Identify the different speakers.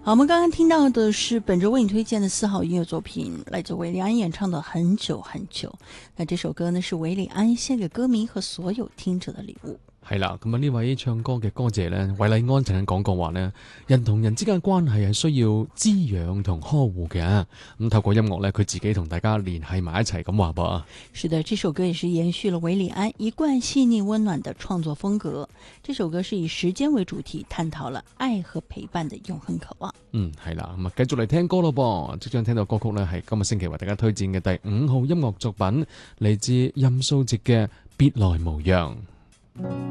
Speaker 1: 好，我们刚刚听到的是本周为你推荐的4号音乐作品，来自韦礼安演唱的《很久很久》。那這首歌呢，是韦禮安獻給歌迷和所有聽者的禮物。
Speaker 2: 係啦，咁啊呢位唱歌嘅歌姐呢，韋禮安曾經講過話呢，人同人之間嘅關係係需要滋養同呵護嘅。咁透過音樂呢，佢自己同大家聯繫埋一齊咁話噃。
Speaker 1: 是的，這首歌也是延續了韋禮安一貫細膩溫暖的創作風格。這首歌是以時間為主題，探討了愛和陪伴的永恆渴望。
Speaker 2: 係啦，咁啊繼續嚟聽歌咯噃。即將聽到歌曲呢，係今個星期為大家推薦嘅第5號音樂作品，嚟自任素汐嘅《別來無恙》。